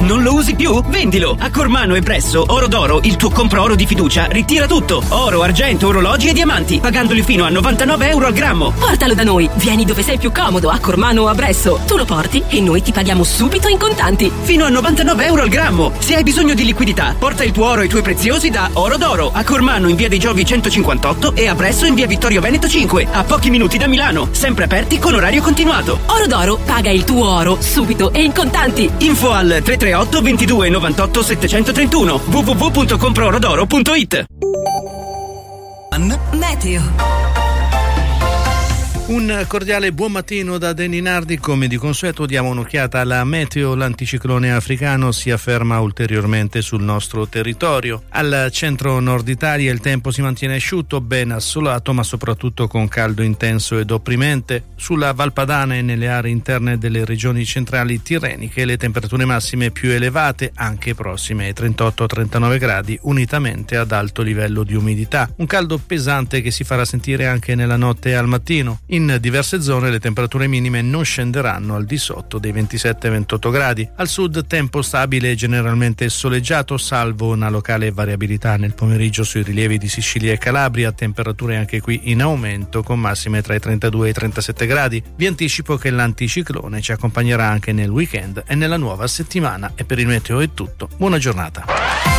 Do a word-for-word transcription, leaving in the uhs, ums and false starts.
Non lo usi più? Vendilo! A Cormano e Presso Oro d'Oro, il tuo compro oro di fiducia, ritira tutto. Oro, argento, orologi e diamanti, pagandoli fino a novantanove euro al grammo. Portalo da noi, vieni dove sei più comodo, a Cormano o a Bresso. Tu lo porti e noi ti paghiamo subito in contanti. Fino a novantanove euro al grammo. Se hai bisogno di liquidità, porta il tuo oro e i tuoi preziosi da Oro d'Oro. A Cormano in via dei Giovi centocinquantotto e a Bresso in via Vittorio Veneto cinque, a pochi minuti da Milano, sempre aperti con orario continuato. Oro d'Oro, paga il tuo oro subito e in contanti. Info al tre tre otto ventidue novantotto settecentotrentuno w w w punto compro oro d'oro punto it. Meteo. Un cordiale buon mattino da Danny Nardi. Come di consueto diamo un'occhiata alla meteo. L'anticiclone africano si afferma ulteriormente sul nostro territorio. Al centro-nord Italia il tempo si mantiene asciutto, ben assolato, ma soprattutto con caldo intenso ed opprimente. Sulla Val Padana e nelle aree interne delle regioni centrali tirreniche le temperature massime più elevate, anche prossime ai trentotto trentanove gradi, unitamente ad alto livello di umidità. Un caldo pesante che si farà sentire anche nella notte e al mattino. In diverse zone le temperature minime non scenderanno al di sotto dei ventisette ventotto gradi. Al sud tempo stabile e generalmente soleggiato, salvo una locale variabilità nel pomeriggio sui rilievi di Sicilia e Calabria, temperature anche qui in aumento con massime tra i trentadue e i trentasette gradi. Vi anticipo che l'anticiclone ci accompagnerà anche nel weekend e nella nuova settimana. E per il meteo è tutto. Buona giornata.